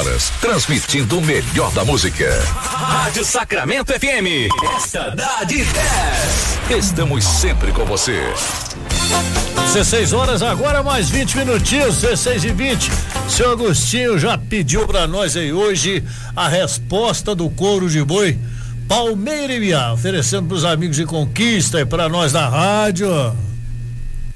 horas, transmitindo o melhor da música. Rádio Sacramento FM, esta dá de 10. Estamos sempre com você. 16 horas agora, mais 20 minutinhos, 16:20. Seu Agostinho já pediu pra nós aí hoje a resposta do couro de boi Palmeira e Biá, oferecendo pros amigos de Conquista e pra nós da rádio.